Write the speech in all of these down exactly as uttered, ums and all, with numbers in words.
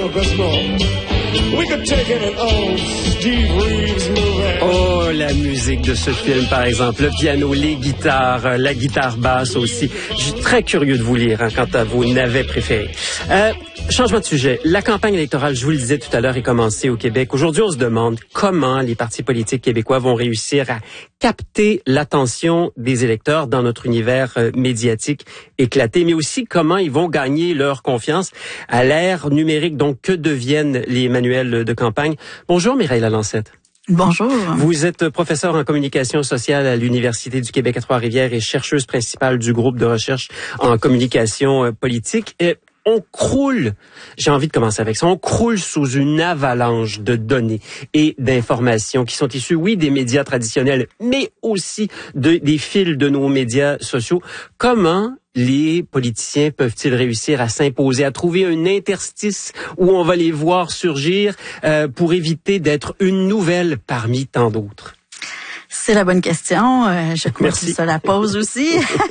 Oh, la musique de ce film, par exemple, le piano, les guitares, la guitare basse aussi. Je suis très curieux de vous lire hein, quant à vos navets préférés. Euh, Changement de sujet. La campagne électorale, je vous le disais tout à l'heure, est commencée au Québec. Aujourd'hui, on se demande comment les partis politiques québécois vont réussir à capter l'attention des électeurs dans notre univers euh, médiatique éclaté, mais aussi comment ils vont gagner leur confiance à l'ère numérique. Donc, que deviennent les manuels de campagne? Bonjour, Mireille Lalancette. Bonjour. Vous êtes professeur en communication sociale à l'Université du Québec à Trois-Rivières et chercheuse principale du groupe de recherche en communication politique. Et on croule, j'ai envie de commencer avec ça, on croule sous une avalanche de données et d'informations qui sont issues, oui, des médias traditionnels, mais aussi de, des fils de nos médias sociaux. Comment les politiciens peuvent-ils réussir à s'imposer, à trouver un interstice où on va les voir surgir euh, pour éviter d'être une nouvelle parmi tant d'autres? C'est la bonne question. Euh, je crois que ça la pose aussi.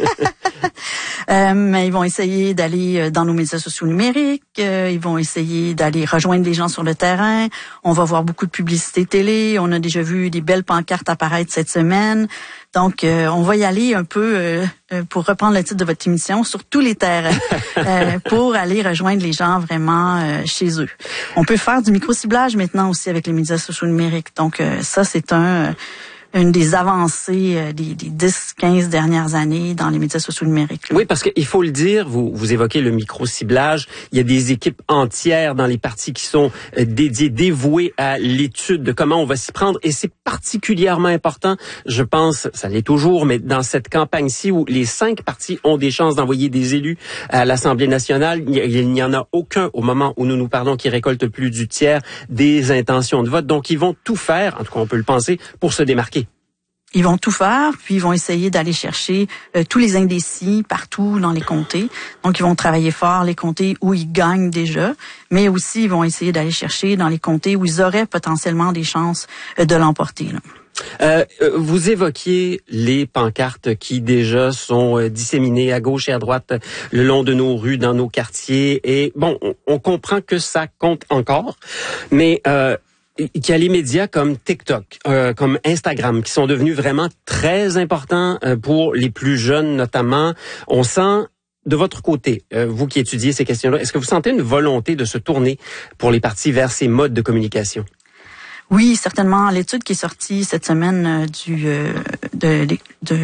euh, mais ils vont essayer d'aller dans nos médias sociaux numériques. Euh, ils vont essayer d'aller rejoindre les gens sur le terrain. On va voir beaucoup de publicité télé. On a déjà vu des belles pancartes apparaître cette semaine. Donc, euh, on va y aller un peu, euh, pour reprendre le titre de votre émission, sur tous les terrains, euh, pour aller rejoindre les gens vraiment euh, chez eux. On peut faire du micro-ciblage maintenant aussi avec les médias sociaux numériques. Donc, euh, ça, c'est un... Euh, une des avancées euh, des, des dix quinze dernières années dans les médias sociaux numériques. Là. Oui, parce qu'il faut le dire, vous, vous évoquez le micro-ciblage. Il y a des équipes entières dans les partis qui sont euh, dédiées, dévouées à l'étude de comment on va s'y prendre. Et c'est particulièrement important, je pense, ça l'est toujours, mais dans cette campagne-ci où les cinq partis ont des chances d'envoyer des élus à l'Assemblée nationale, il n'y en a aucun au moment où nous nous parlons qui récolte plus du tiers des intentions de vote. Donc, ils vont tout faire, en tout cas on peut le penser, pour se démarquer. Ils vont tout faire, puis ils vont essayer d'aller chercher euh, tous les indécis partout dans les comtés. Donc, ils vont travailler fort les comtés où ils gagnent déjà, mais aussi ils vont essayer d'aller chercher dans les comtés où ils auraient potentiellement des chances euh, de l'emporter. Là. Euh, vous évoquiez les pancartes qui déjà sont euh, disséminées à gauche et à droite le long de nos rues, dans nos quartiers. Et bon, on, on comprend que ça compte encore, mais... Euh, qu'il y a les médias comme TikTok, euh, comme Instagram, qui sont devenus vraiment très importants euh, pour les plus jeunes notamment. On sent, de votre côté, euh, vous qui étudiez ces questions-là, est-ce que vous sentez une volonté de se tourner pour les partis vers ces modes de communication? Oui, certainement. L'étude qui est sortie cette semaine euh, du euh, de, de, de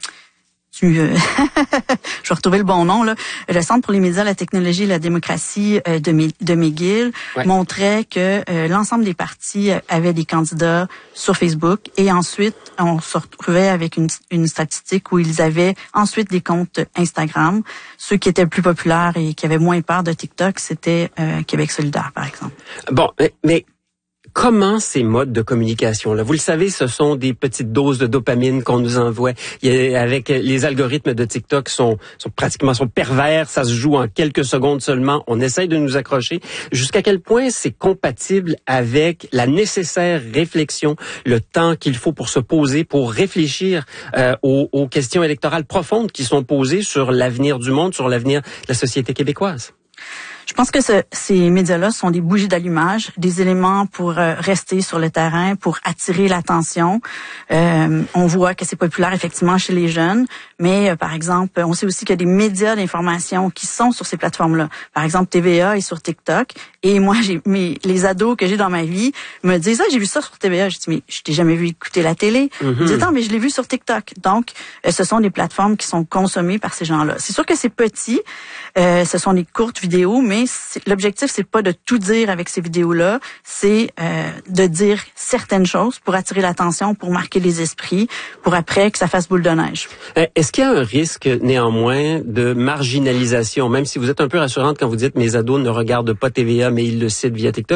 Du, euh, je vais retrouver le bon nom là. Le Centre pour les médias, la technologie et la démocratie euh, de, de McGill ouais. montrait que euh, l'ensemble des partis avaient des candidats sur Facebook et ensuite on se retrouvait avec une, une statistique où ils avaient ensuite des comptes Instagram. Ceux qui étaient plus populaires et qui avaient moins peur de TikTok, c'était euh, Québec solidaire par exemple. Bon, mais, mais... Comment ces modes de communication-là? Vous le savez, ce sont des petites doses de dopamine qu'on nous envoie. Il y a, avec les algorithmes de TikTok sont, sont pratiquement sont pervers. Ça se joue en quelques secondes seulement. On essaye de nous accrocher. Jusqu'à quel point c'est compatible avec la nécessaire réflexion, le temps qu'il faut pour se poser, pour réfléchir euh, aux, aux questions électorales profondes qui sont posées sur l'avenir du monde, sur l'avenir de la société québécoise? Je pense que ce, ces médias-là sont des bougies d'allumage, des éléments pour euh, rester sur le terrain, pour attirer l'attention. Euh, on voit que c'est populaire effectivement chez les jeunes, mais euh, par exemple, on sait aussi qu'il y a des médias d'information qui sont sur ces plateformes-là. Par exemple, T V A est sur TikTok. Et moi, j'ai mes les ados que j'ai dans ma vie me disent « Ah, j'ai vu ça sur T V A. » Je dis « Mais je t'ai jamais vu écouter la télé. Mm-hmm. » Ils disent « Non, mais je l'ai vu sur TikTok. » Donc, euh, ce sont des plateformes qui sont consommées par ces gens-là. C'est sûr que c'est petit. Euh, ce sont des courtes vidéos, mais c'est, l'objectif, c'est pas de tout dire avec ces vidéos-là. C'est euh, de dire certaines choses pour attirer l'attention, pour marquer les esprits, pour après que ça fasse boule de neige. Euh, est-ce qu'il y a un risque, néanmoins, de marginalisation, même si vous êtes un peu rassurante quand vous dites « Mes ados ne regardent pas T V A, mais ils le citent via TikTok »,